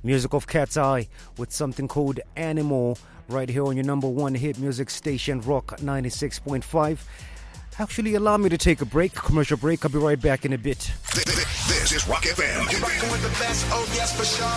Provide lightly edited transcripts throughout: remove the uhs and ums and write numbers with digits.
Music of Cat's Eye with something called Animal right here on your number one hit music station, Rock 96.5. Actually, allow me to take a break, commercial break. I'll be right back in a bit. This is Rock FM. You're rocking with the best. Oh, yes, for sure.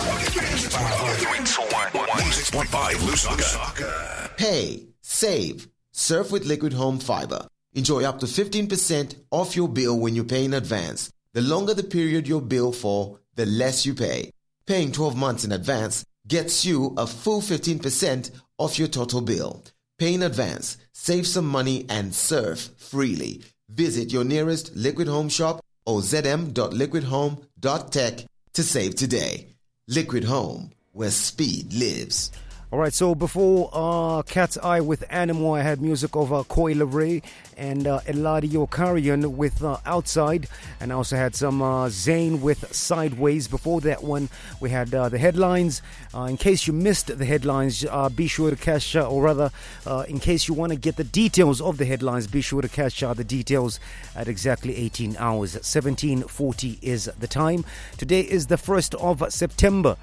106.5 Lusaka. Pay, save, surf with Liquid Home Fiber. Enjoy up to 15% off your bill when you pay in advance. The longer the period you bill for, the less you pay. Paying 12 months in advance gets you a full 15% off your total bill. Pay in advance, save some money, and surf freely. Visit your nearest Liquid Home shop or zm.liquidhome.tech to save today. Liquid Home, where speed lives. All right, so before Cat's Eye with Animal, I had music of Coi Leray and Eladio Carrion with Outside, and I also had some Zayn with Sideways. Before that one, we had the headlines. In case you missed the headlines, be sure to catch, or rather, in case you want to get the details of the headlines, be sure to catch the details at exactly 18 hours. 17:40 is the time. Today is the 1st of September,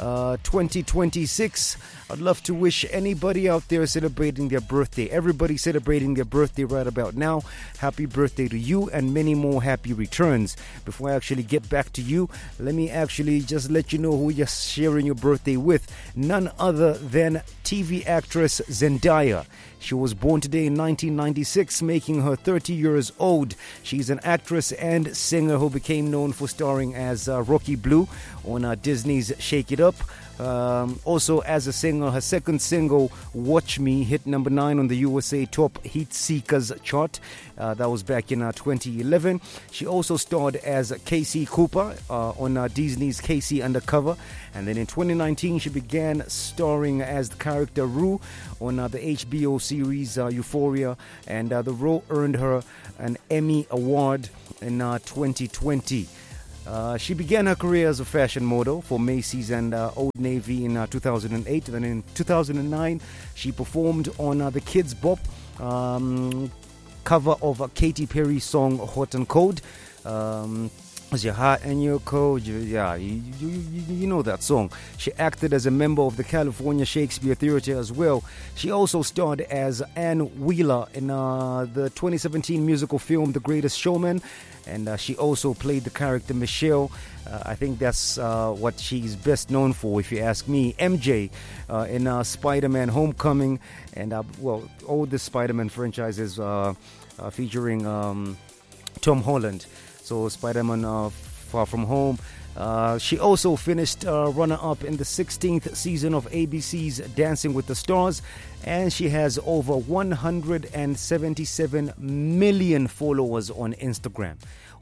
2026. I'd love to wish anybody out there celebrating their birthday, everybody celebrating their birthday right about now, happy birthday to you and many more happy returns. Before I actually get back to you, let me actually just let you know who you're sharing your birthday with. None other than TV actress Zendaya. She was born today in 1996, making her 30 years old. She's an actress and singer who became known for starring as Rocky Blue on Disney's Shake It Up. Also as a singer, her second single, Watch Me, hit number 9 on the USA Top Heat Seekers chart. That was back in 2011. She also starred as Casey Cooper on Disney's Casey Undercover. And then in 2019, she began starring as the character Rue on the HBO series Euphoria. And the role earned her an Emmy Award in 2020. She began her career as a fashion model for Macy's and Old Navy in 2008. Then in 2009, she performed on the Kids Bop cover of Katy Perry's song Hot and Cold. Was your heart and your cold? Yeah, you know that song. She acted as a member of the California Shakespeare Theatre as well. She also starred as Anne Wheeler in the 2017 musical film The Greatest Showman. And she also played the character Michelle. I think that's what she's best known for, if you ask me. MJ in Spider-Man Homecoming. And, all the Spider-Man franchises featuring Tom Holland. So Spider-Man Far From Home. She also finished runner-up in the 16th season of ABC's Dancing with the Stars. And she has over 177 million followers on Instagram.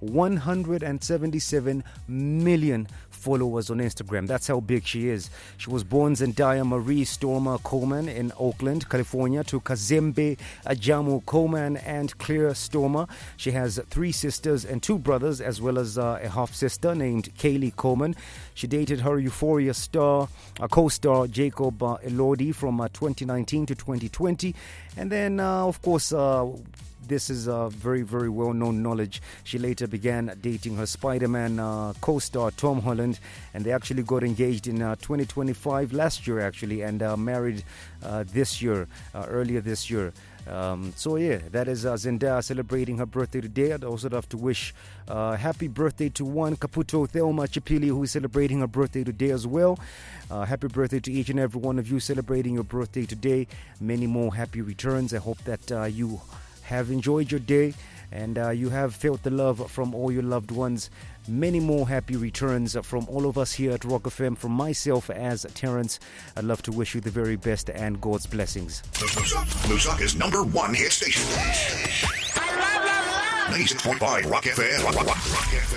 177 million followers on Instagram. That's how big she is. She was born Zendaya Marie Stormer Coleman in Oakland, California, to Kazembe Ajamu Coleman and Claire Stormer. She has 3 sisters and 2 brothers, as well as a half-sister named Kaylee Coleman. She dated her Euphoria co-star Jacob Elordi from 2019 to 2020. And then, of course, this is very, very well-known knowledge. She later began dating her Spider-Man co-star Tom Holland, and they actually got engaged in 2025, last year actually, and married this year, earlier this year. So yeah, that is Zendaya celebrating her birthday today. I'd also love to wish happy birthday to one Caputo Thelma Chipili, who is celebrating her birthday today as well. Happy birthday to each and every one of you celebrating your birthday today. Many more happy returns. I hope that you have enjoyed your day and you have felt the love from all your loved ones. Many more happy returns from all of us here at Rock FM. From myself as Terrence, I'd love to wish you the very best and God's blessings. Lusaka's number one hit station. 96.5 Rock FM. Rock FM.